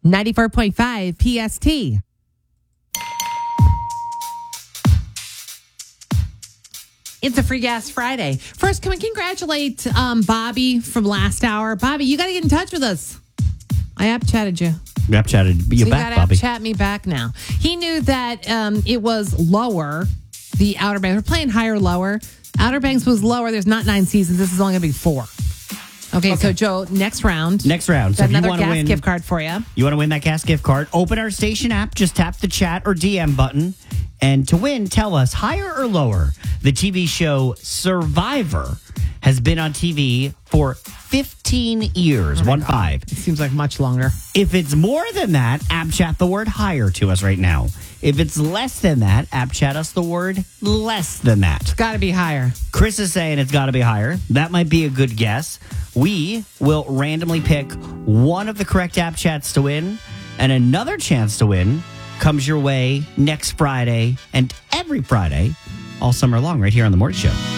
94.5 PST. It's a Free Gas Friday. First, can we congratulate Bobby from last hour? Bobby, you got to get in touch with us. I app chatted you. App chatted you so back, you Bobby. App chat me back now. He knew that it was lower, the Outer Banks. We're playing higher or lower. Outer Banks was lower. There's not 9 seasons. This is only going to be 4. Okay, so Joe, next round. Next round. So Got if you another want to gas win, gift card for you. You want to win that gas gift card? Open our station app. Just tap the chat or DM button. And to win, tell us higher or lower. The TV show Survivor has been on TV for 15 years. 15. It seems like much longer. If it's more than that, app chat the word higher to us right now. If it's less than that, app chat us the word less than that. It's got to be higher. Chris is saying it's got to be higher. That might be a good guess. We will randomly pick one of the correct app chats to win, and another chance to win comes your way next Friday and every Friday all summer long right here on The Morning Show.